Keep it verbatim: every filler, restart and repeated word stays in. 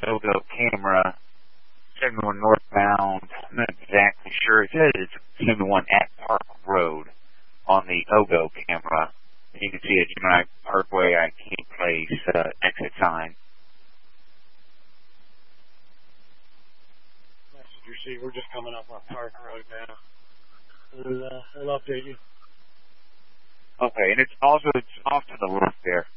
Ogo camera, seventy-one northbound. I'm not exactly sure. It says it's seventy-one at Park Road on the Ogo camera. You can see a Gemini Parkway, I can't place uh, exit sign. Messenger C, we're just coming up on Park Road now. We'll, uh, we'll update you. Okay, and it's also it's off to the left there.